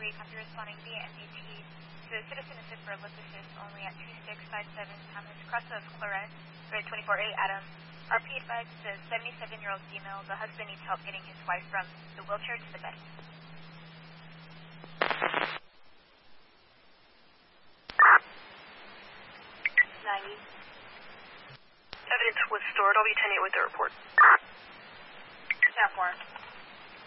3, copy responding via MDT to a citizen assist for lift assist only at 2657 Thomas, cross of Claret, grade 24A, Adam. RP advised the 77-year-old female. The husband needs help getting his wife from the wheelchair to the bed. 90. Evidence was stored. I'll be 10-8 with the report. Sound 4.